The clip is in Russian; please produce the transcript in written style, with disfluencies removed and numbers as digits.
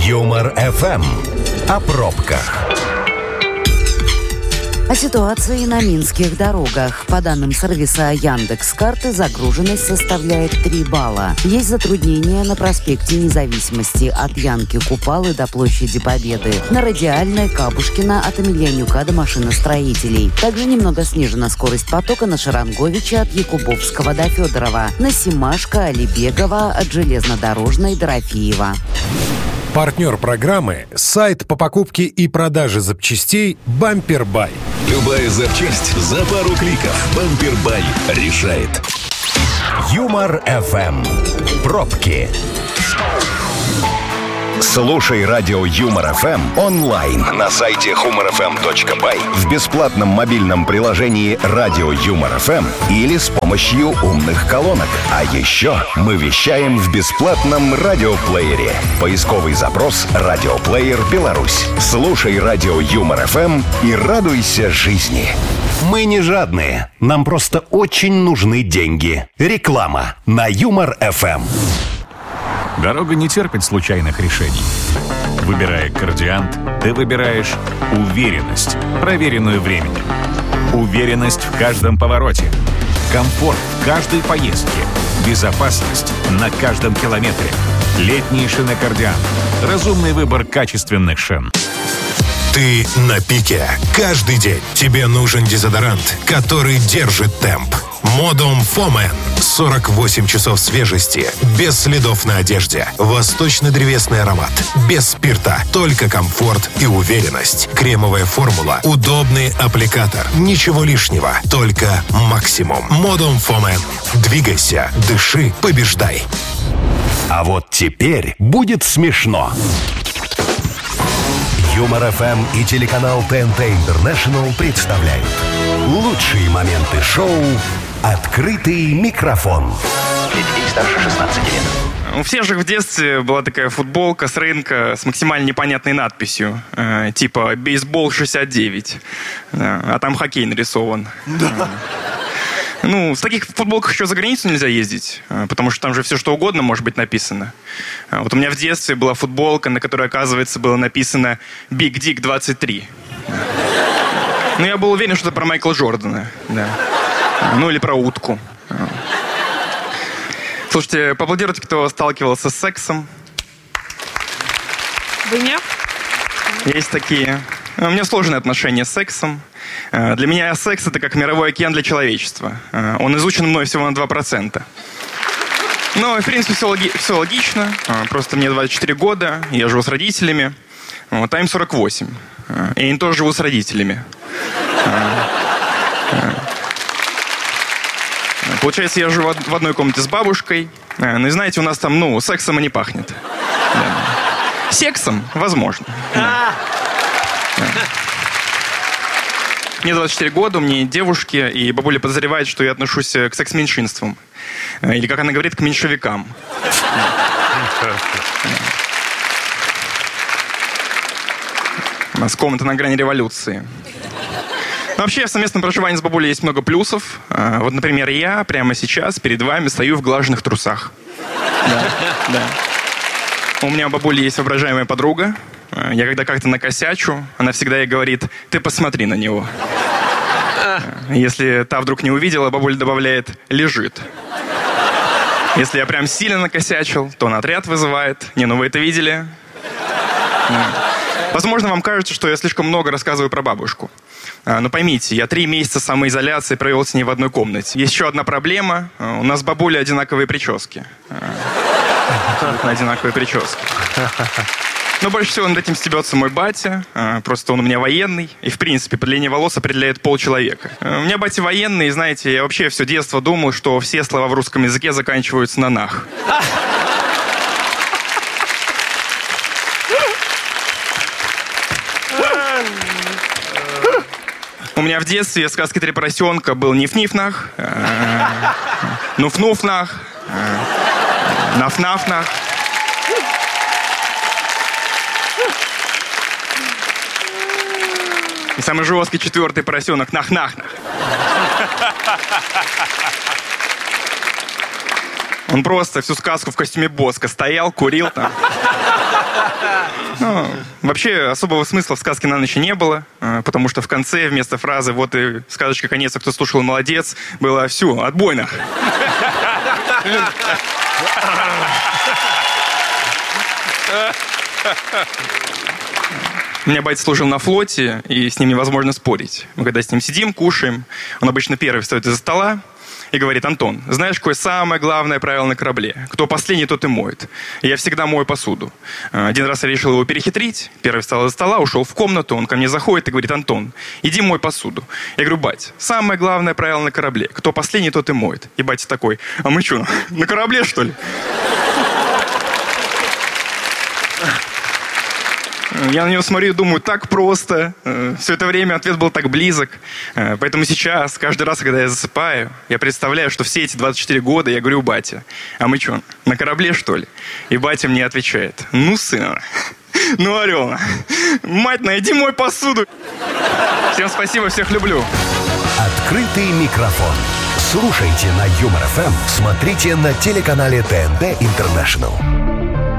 Юмор ФМ. О пробках. О ситуации на минских дорогах. По данным сервиса Яндекс.Карты, загруженность составляет 3 балла. Есть затруднения на проспекте Независимости от Янки Купалы до площади Победы. На Радиальной, Кабушкина от Емельянюка до машиностроителей. Также немного снижена скорость потока на Шаранговича от Якубовского до Федорова. На Семашко, Алибегова от Железнодорожной до Рафиева. Партнер программы – сайт по покупке и продаже запчастей «Бампер Бай». Любая запчасть за пару кликов. «Бампер Бай» решает. Юмор ФМ. Пробки. Слушай радио Юмор ФМ онлайн на сайте humorfm.by, в бесплатном мобильном приложении «Радио Юмор ФМ» или с помощью умных колонок. А еще мы вещаем в бесплатном радиоплеере. Поисковый запрос «Радиоплеер Беларусь». Слушай радио Юмор ФМ и радуйся жизни. Мы не жадные, нам просто очень нужны деньги. Реклама на Юмор ФМ. Дорога не терпит случайных решений. Выбирая Кардиант, ты выбираешь уверенность, проверенную временем. Уверенность в каждом повороте. Комфорт в каждой поездке. Безопасность на каждом километре. Летние шины Кардиант. Разумный выбор качественных шин. Ты на пике. Каждый день тебе нужен дезодорант, который держит темп. Модум Фомен. 48 часов свежести, без следов на одежде. Восточно-древесный аромат, без спирта, только комфорт и уверенность. Кремовая формула, удобный аппликатор, ничего лишнего, только максимум. Модум Фомен. Двигайся, дыши, побеждай. А вот теперь будет смешно. Юмор ФМ и телеканал ТНТ Интернешнл представляют лучшие моменты шоу «Открытый микрофон». Для детей старше 16 лет. У всех же в детстве была такая футболка с рынка с максимально непонятной надписью. Типа «Бейсбол 69». А там хоккей нарисован. Да. Ну, в таких футболках еще за границу нельзя ездить, потому что там же все что угодно может быть написано. Вот у меня в детстве была футболка, на которой, оказывается, было написано «Big Dick 23». Ну, я был уверен, что это про Майкла Джордана. Да. Ну, или про утку. Слушайте, поаплодируйте, кто сталкивался с сексом. Вы нет? Есть такие. У меня сложные отношения с сексом. Для меня секс — это как мировой океан для человечества. Он изучен мной всего на 2%. Но, в принципе, все логично. Просто мне 24 года, я живу с родителями. Вот, а им 48. И они тоже живут с родителями. Получается, я живу в одной комнате с бабушкой. Ну и знаете, у нас там, сексом и не пахнет. Да. Сексом? Возможно. Да. Мне 24 года, у меня девушки, и бабуля подозревает, что я отношусь к секс-меньшинствам. Или, как она говорит, к меньшевикам. У нас комната на грани революции. Но вообще в совместном проживании с бабулей есть много плюсов. Вот, например, я прямо сейчас перед вами стою в глаженных трусах. Да. У меня у бабули есть воображаемая подруга. Я когда как-то накосячу, она всегда ей говорит: «Ты посмотри на него». Если та вдруг не увидела, бабуля добавляет: «Лежит». Если я прям сильно накосячил, то он отряд вызывает. Вы это видели? Возможно, вам кажется, что я слишком много рассказываю про бабушку. Но поймите, я 3 месяца самоизоляции провел с ней в одной комнате. Есть еще одна проблема. У нас с бабулей одинаковые прически. Одинаковые прически. Но больше всего над этим стебется мой батя. Просто он у меня военный. И, в принципе, по длине волос определяет полчеловека. У меня батя военный, и, знаете, я вообще все детство думал, что все слова в русском языке заканчиваются на «нах». У меня в детстве в сказке «Три поросенка» был «Ниф-ниф-нах», «Нуф-нуф-нах», «Наф-наф-нах». И самый жесткий 4-й поросенок «Нах-нах-нах». Он просто всю сказку в костюме Боска стоял, курил там. Вообще, особого смысла в сказке на ночь не было, потому что в конце вместо фразы «вот и сказочка конец, а кто слушал, молодец», было «все, отбойно». У меня батя служил на флоте, и с ним невозможно спорить. Мы когда с ним сидим, кушаем, он обычно первый встает из-за стола и говорит: «Антон, знаешь, какое самое главное правило на корабле? Кто последний, тот и моет. И я всегда мою посуду». Один раз я решил его перехитрить. Первый встал из-за стола, ушел в комнату, он ко мне заходит и говорит: «Антон, иди мой посуду». Я говорю: «Бать, самое главное правило на корабле. Кто последний, тот и моет». И батя такой: «А мы что, на корабле, что ли?» Я на него смотрю и думаю, так просто. Все это время ответ был так близок. Поэтому сейчас, каждый раз, когда я засыпаю, я представляю, что все эти 24 года я говорю: «Батя, а мы что, на корабле, что ли?» И батя мне отвечает: «Ну, сын, ну, орел, мать, найди мой посуду». Всем спасибо, всех люблю. Открытый микрофон. Слушайте на Юмор ФМ, смотрите на телеканале ТНТ Интернешнл.